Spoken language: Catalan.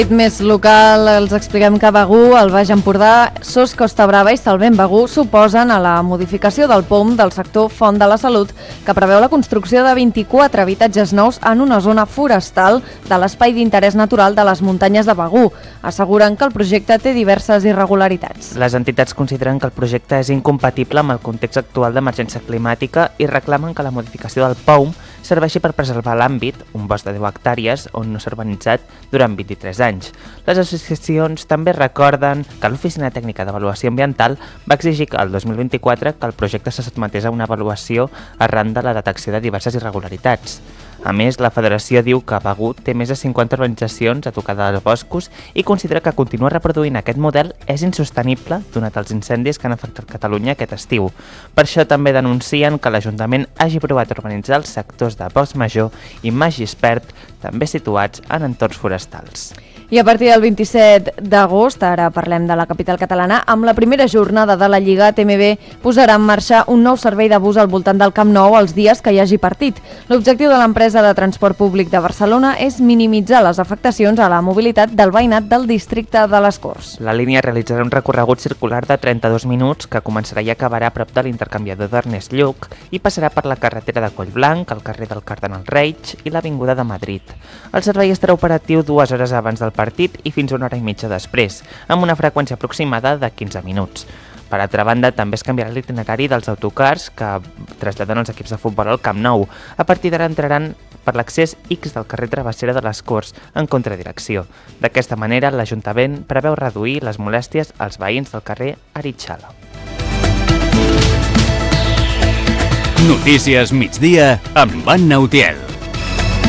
Més local, els expliquem que Begur, el Baix Empordà, Sos, Costa Brava i Salvent Begur suposen a la modificació del POM del sector Font de la Salut, que preveu la construcció de 24 habitatges nous en una zona forestal de l'espai d'interès natural de les muntanyes de Begur. Asseguren que el projecte té diverses irregularitats. Les entitats consideren que el projecte és incompatible amb el context actual d'emergència climàtica i reclamen que la modificació del POM serveixi per preservar l'àmbit, un bosc de 10 hectàrees on no s'ha urbanitzat durant 23 anys. Les associacions també recorden que l'Oficina Tècnica d'Avaluació Ambiental va exigir el 2024 que el projecte se sotmetés a una avaluació arran de la detecció de diverses irregularitats. A més, la federació diu que Begur té més de 50 urbanitzacions a tocar dels boscos i considera que continuar reproduint aquest model és insostenible donat els incendis que han afectat Catalunya aquest estiu. Per això també denuncien que l'Ajuntament hagi provat urbanitzar els sectors de Bosc Major i Mas Gispert, també situats en entorns forestals. I a partir del 27 d'agost, ara parlem de la capital catalana, amb la primera jornada de la Lliga, TMB posarà en marxa un nou servei de bus al voltant del Camp Nou els dies que hi hagi partit. L'objectiu de l'empresa de transport públic de Barcelona és minimitzar les afectacions a la mobilitat del veïnat del districte de les Corts. La línia realitzarà un recorregut circular de 32 minuts que començarà i acabarà a prop de l'intercanviador d'Ernest Lluch i passarà per la carretera de Collblanc, el carrer del Cardenal Reig i l'Avinguda de Madrid. El servei estarà operatiu 2 hores abans del partit i fins a 1 hora i mitja després, amb una freqüència aproximada de 15 minuts. Per altra banda, també es canviarà l'itinerari dels autocars que traslladen els equips de futbol al Camp Nou. A partir d'ara entraran per l'accés X del carrer Travessera de les Corts en contradirecció. D'aquesta manera, l'Ajuntament preveu reduir les molèsties als veïns del carrer Aritxala. Notícies migdia amb Anna Utiel.